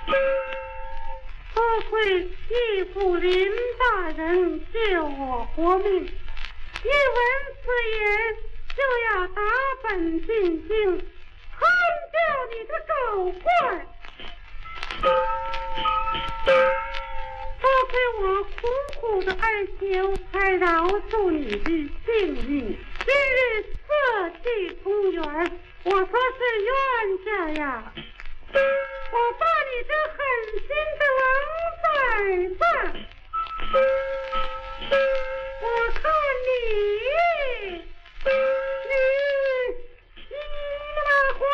多亏义父林大人救我活命，一闻此言就要打本进京，哼叫你个狗怪！多亏我苦苦的哀求，才饶恕你的性命。今日色气同源，我说是冤家呀！我把你这狠心的